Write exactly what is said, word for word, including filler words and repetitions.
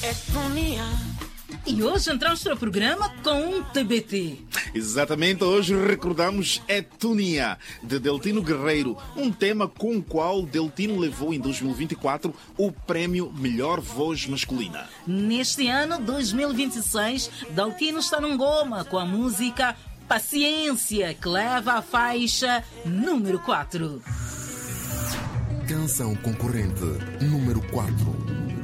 Etunia. E hoje entramos para o programa com um T B T. Exatamente, hoje recordamos Etunia, de Deltino Guerreiro, um tema com o qual Deltino levou em dois mil e vinte e quatro o prémio Melhor Voz Masculina. Neste ano, dois mil e vinte e seis, Deltino está num goma com a música Paciência, que leva a faixa número quatro. Canção concorrente número quatro.